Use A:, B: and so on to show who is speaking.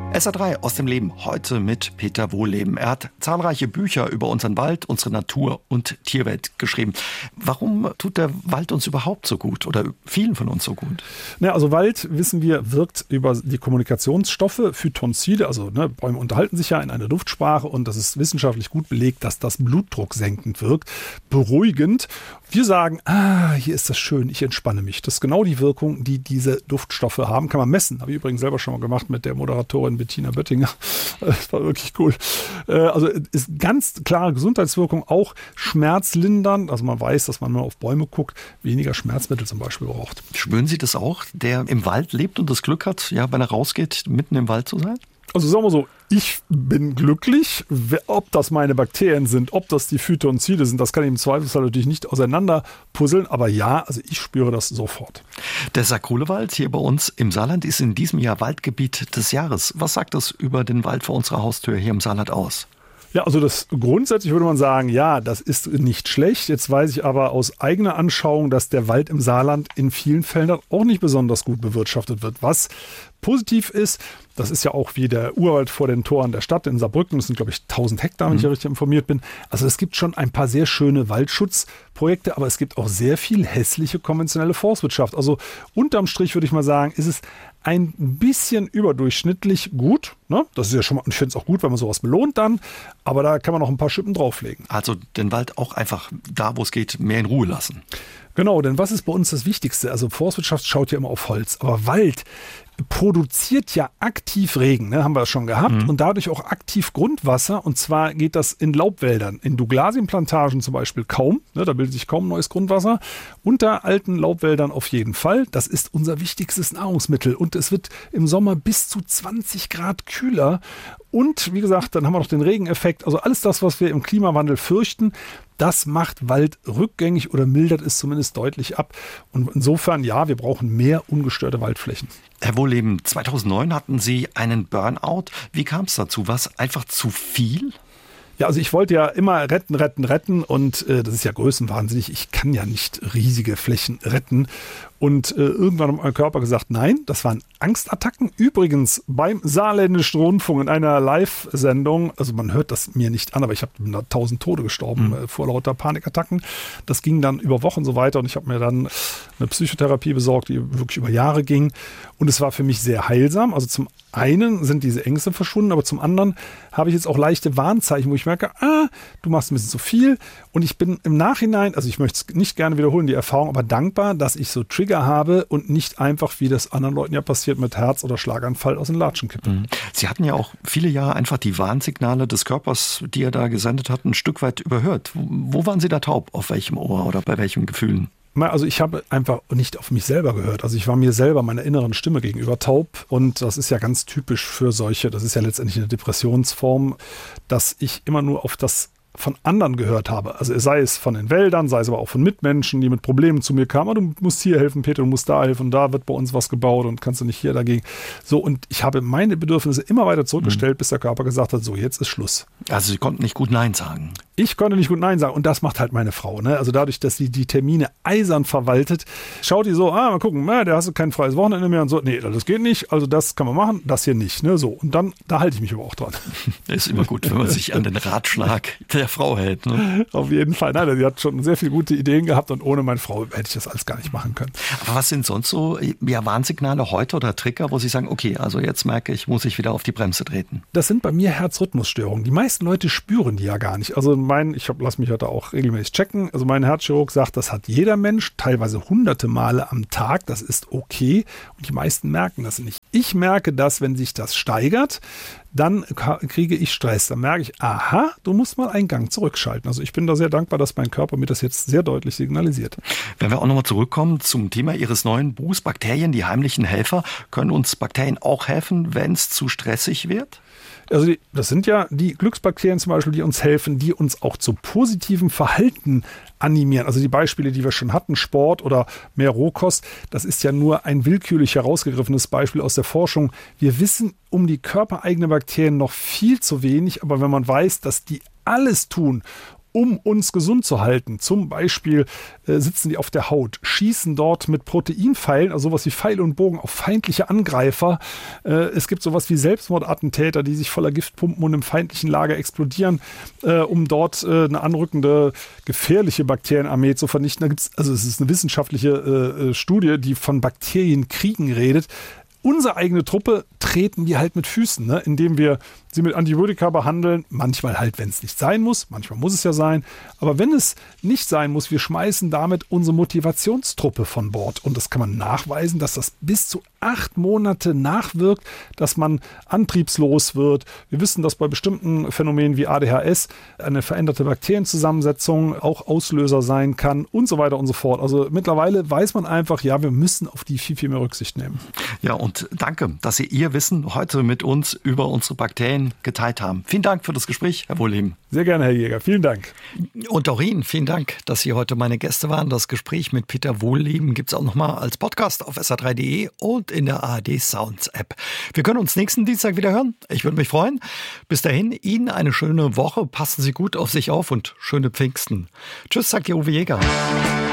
A: SA3 aus dem Leben, heute mit Peter Wohlleben. Er hat zahlreiche Bücher über unseren Wald, unsere Natur und Tierwelt geschrieben. Warum tut der Wald uns überhaupt so gut oder vielen von uns so gut?
B: Also Wald, wissen wir, wirkt über die Kommunikationsstoffe Phytonzide, also Bäume unterhalten sich ja in einer Duftsprache und das ist wissenschaftlich gut belegt, dass das Blutdruck senkend wirkt, beruhigend. Wir sagen, hier ist das schön, ich entspanne mich. Das ist genau die Wirkung, die diese Duftstoffe haben. Kann man messen. Habe ich übrigens selber schon mal gemacht mit der Moderatorin Bettina Böttinger. Das war wirklich cool. Also ist ganz klare Gesundheitswirkung, auch schmerzlindernd. Also man weiß, dass man mal auf Bäume guckt, weniger Schmerzmittel zum Beispiel braucht.
A: Spüren Sie das auch, der im Wald lebt und das Glück hat, ja, wenn er rausgeht, mitten im Wald zu sein?
B: Also sagen wir so, ich bin glücklich, ob das meine Bakterien sind, ob das die Phytonzide sind, das kann ich im Zweifelsfall natürlich nicht auseinander puzzeln, aber ja, also ich spüre das sofort.
A: Der Saar-Kohle-Wald hier bei uns im Saarland ist in diesem Jahr Waldgebiet des Jahres. Was sagt das über den Wald vor unserer Haustür hier im Saarland aus?
B: Ja, also das grundsätzlich würde man sagen, ja, das ist nicht schlecht. Jetzt weiß ich aber aus eigener Anschauung, dass der Wald im Saarland in vielen Fällen auch nicht besonders gut bewirtschaftet wird. Was positiv ist, das ist ja auch wie der Urwald vor den Toren der Stadt in Saarbrücken. Das sind, glaube ich, 1000 Hektar, wenn ich ja richtig informiert bin. Also es gibt schon ein paar sehr schöne Waldschutzprojekte, aber es gibt auch sehr viel hässliche konventionelle Forstwirtschaft. Also unterm Strich würde ich mal sagen, ist es ein bisschen überdurchschnittlich gut. Ne? Das ist ja schon mal, und ich finde es auch gut, wenn man sowas belohnt dann. Aber da kann man noch ein paar Schippen drauflegen.
A: Also den Wald auch einfach da, wo es geht, mehr in Ruhe lassen.
B: Genau, denn was ist bei uns das Wichtigste? Also Forstwirtschaft schaut ja immer auf Holz, aber Wald produziert ja aktiv Regen, haben wir schon gehabt, und dadurch auch aktiv Grundwasser, und zwar geht das in Laubwäldern, in Douglasienplantagen zum Beispiel kaum, da bildet sich kaum neues Grundwasser, unter alten Laubwäldern auf jeden Fall, das ist unser wichtigstes Nahrungsmittel und es wird im Sommer bis zu 20 Grad kühler und wie gesagt, dann haben wir noch den Regeneffekt, also alles das, was wir im Klimawandel fürchten, das macht Wald rückgängig oder mildert es zumindest deutlich ab. Und insofern, ja, wir brauchen mehr ungestörte Waldflächen.
A: Herr Wohlleben, 2009 hatten Sie einen Burnout. Wie kam es dazu? War es einfach zu viel?
B: Ja, also ich wollte ja immer retten und das ist ja größenwahnsinnig. Ich kann ja nicht riesige Flächen retten. Und irgendwann hat mein Körper gesagt, nein, das waren Angstattacken. Übrigens beim Saarländischen Rundfunk in einer Live-Sendung, also man hört das mir nicht an, aber ich habe 1000 Tode gestorben vor lauter Panikattacken. Das ging dann über Wochen so weiter und ich habe mir dann eine Psychotherapie besorgt, die wirklich über Jahre ging. Und es war für mich sehr heilsam. Also zum einen sind diese Ängste verschwunden, aber zum anderen habe ich jetzt auch leichte Warnzeichen, wo ich merke, du machst ein bisschen zu viel. Und ich bin im Nachhinein, also ich möchte es nicht gerne wiederholen, die Erfahrung, aber dankbar, dass ich so Trigger habe und nicht einfach, wie das anderen Leuten ja passiert, mit Herz- oder Schlaganfall aus den Latschen kippen.
A: Sie hatten ja auch viele Jahre einfach die Warnsignale des Körpers, die er da gesendet hat, ein Stück weit überhört. Wo waren Sie da taub? Auf welchem Ohr oder bei welchen Gefühlen?
B: Also ich habe einfach nicht auf mich selber gehört. Also ich war mir selber, meiner inneren Stimme gegenüber taub. Und das ist ja ganz typisch für solche, das ist ja letztendlich eine Depressionsform, dass ich immer nur auf das von anderen gehört habe. Also sei es von den Wäldern, sei es aber auch von Mitmenschen, die mit Problemen zu mir kamen. Du musst hier helfen, Peter, du musst da helfen, da wird bei uns was gebaut und kannst du nicht hier dagegen. So, und ich habe meine Bedürfnisse immer weiter zurückgestellt, bis der Körper gesagt hat, so, jetzt ist Schluss.
A: Also Sie konnten nicht gut Nein sagen.
B: Ich konnte nicht gut Nein sagen und das macht halt meine Frau. Ne? Also dadurch, dass sie die Termine eisern verwaltet, schaut die so, mal gucken, da hast du kein freies Wochenende mehr und so. Nee, das geht nicht, also das kann man machen, das hier nicht. Ne? So, und dann, da halte ich mich aber auch dran.
A: Ist immer gut, wenn man sich an den Ratschlag der Frau hält. Ne?
B: Auf jeden Fall. Nein, sie hat schon sehr viele gute Ideen gehabt und ohne meine Frau hätte ich das alles gar nicht machen können.
A: Aber was sind sonst so Warnsignale heute oder Trigger, wo Sie sagen, okay, also jetzt merke ich, muss ich wieder auf die Bremse treten?
B: Das sind bei mir Herzrhythmusstörungen. Die meisten Leute spüren die ja gar nicht. Also lass mich heute auch regelmäßig checken. Also mein Herzchirurg sagt, das hat jeder Mensch, teilweise hunderte Male am Tag. Das ist okay. Und die meisten merken das nicht. Ich merke das, wenn sich das steigert, dann kriege ich Stress. Dann merke ich, aha, du musst mal einen Gang zurückschalten. Also ich bin da sehr dankbar, dass mein Körper mir das jetzt sehr deutlich signalisiert.
A: Wenn wir auch nochmal zurückkommen zum Thema Ihres neuen Buchs, Bakterien, die heimlichen Helfer, können uns Bakterien auch helfen, wenn es zu stressig wird?
B: Also das sind ja die Glücksbakterien zum Beispiel, die uns helfen, die uns auch zu positivem Verhalten animieren. Also die Beispiele, die wir schon hatten, Sport oder mehr Rohkost, das ist ja nur ein willkürlich herausgegriffenes Beispiel aus der Forschung. Wir wissen um die körpereigenen Bakterien noch viel zu wenig, aber wenn man weiß, dass die alles tun, um uns gesund zu halten. Zum Beispiel sitzen die auf der Haut, schießen dort mit Proteinpfeilen, also sowas wie Pfeile und Bogen auf feindliche Angreifer. Es gibt sowas wie Selbstmordattentäter, die sich voller Gift pumpen und im feindlichen Lager explodieren, um dort eine anrückende, gefährliche Bakterienarmee zu vernichten. Also es ist eine wissenschaftliche Studie, die von Bakterienkriegen redet. Unsere eigene Truppe treten wir halt mit Füßen, ne? Indem wir sie mit Antibiotika behandeln. Manchmal halt, wenn es nicht sein muss. Manchmal muss es ja sein. Aber wenn es nicht sein muss, wir schmeißen damit unsere Motivationstruppe von Bord. Und das kann man nachweisen, dass das bis zu 8 Monate nachwirkt, dass man antriebslos wird. Wir wissen, dass bei bestimmten Phänomenen wie ADHS eine veränderte Bakterienzusammensetzung auch Auslöser sein kann und so weiter und so fort. Also mittlerweile weiß man einfach, ja, wir müssen auf die viel, viel mehr Rücksicht nehmen.
A: Ja, und danke, dass Sie Ihr Wissen heute mit uns über unsere Bakterien geteilt haben. Vielen Dank für das Gespräch, Herr Wohlleben.
B: Sehr gerne, Herr Jäger. Vielen Dank.
A: Und auch Ihnen vielen Dank, dass Sie heute meine Gäste waren. Das Gespräch mit Peter Wohlleben gibt es auch nochmal als Podcast auf sr3.de und in der ARD Sounds App. Wir können uns nächsten Dienstag wieder hören. Ich würde mich freuen. Bis dahin, Ihnen eine schöne Woche. Passen Sie gut auf sich auf und schöne Pfingsten. Tschüss, sagt Ihr Uwe Jäger.